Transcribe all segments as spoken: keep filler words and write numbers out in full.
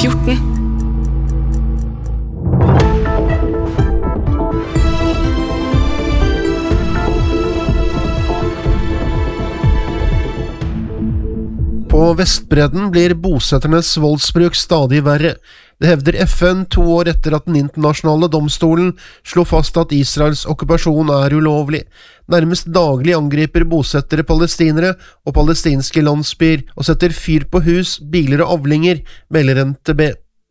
fjorten. På Vestbredden blir bosetternes voldsbruk stadig verre. Det hevder F N to år etter at den internasjonale domstolen slo fast at Israels okkupasjon er ulovlig. Nærmest daglig angriper bosettere palestinere og palestinske landsbyer og setter fyr på hus, biler og avlinger, melder N T B.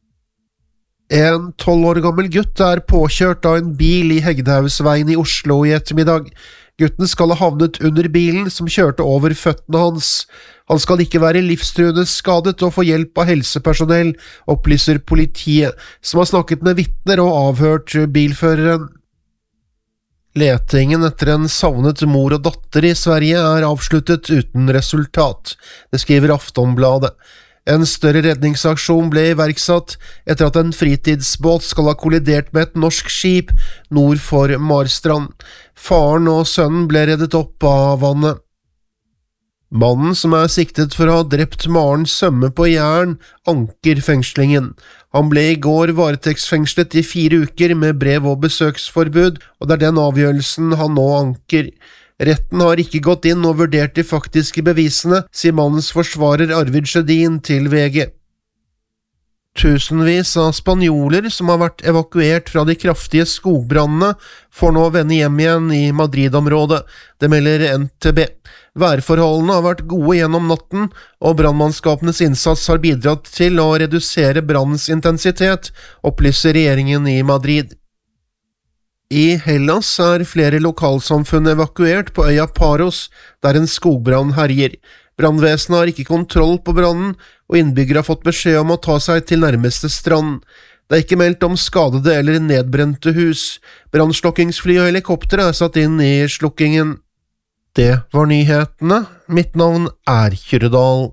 En tolv år gammel gutt er påkjørt av en bil i Hegdehaugsveien i Oslo i ettermiddag. Gutten skal ha havnet under bilen som kjørte over føttene hans. Han skal ikke være livstruende skadet og få hjelp av helsepersonell, opplyser politiet, som har snakket med vitner og avhørt bilføreren. Letingen etter en savnet mor og datter i Sverige er avsluttet uten resultat. Det skriver Aftonbladet. En større redningsaksjon ble iverksatt etter at en fritidsbåt skal ha kollidert med et norsk skip nord for Marstrand. Faren og sønnen ble reddet opp av vannet. Mannen som er siktet for å ha drept Maren Sømme på Jæren, anker fengslingen. Han ble i går varetektsfengslet i fire uker med brev- og besøksforbud, og det er den avgjørelsen han nå anker. Retten har ikke gått inn og vurdert de faktiske bevisene, sier mannens forsvarer Arvid Sjødin til V G. Tusenvis av spanjoler som har vært evakuert fra de kraftige skogbrannene får nå vende hjem igjen i Madrid-området, det melder N T B. Værforholdene har vært gode gjennom natten, og brannmannskapenes innsats har bidratt til å redusere brannens intensitet, opplyser regjeringen i Madrid. I Hellas er flere lokalsamfunn evakuert på øya Paros, der en skogbrann herjer. Brannvesenet har ikke kontroll på brannen, og innbyggere har fått beskjed om å ta seg til nærmeste strand. Det er ikke meldt om skadede eller nedbrente hus. Brannslokkingsfly og helikopter er satt inn i slukkingen. Det var nyhetene. Mitt navn er Kyrredal.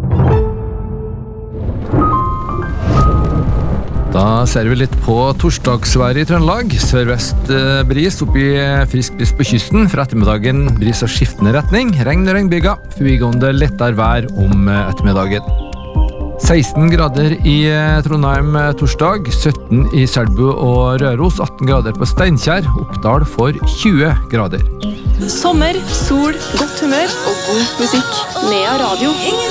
Da ser vi litt på torsdagsværet i Trøndelag. Sørvest eh, bris oppi frisk bris på kysten. For ettermiddagen bris av skiftende retning. Regn og regnbyger. Forbigående lettere vær om eh, ettermiddagen. seksten grader i eh, Trondheim eh, torsdag. sytten i Selbu og Røros. atten grader på Steinkjer. Oppdal for tjue grader. Sommer, sol, godt humør og god musikk. Nea Radio.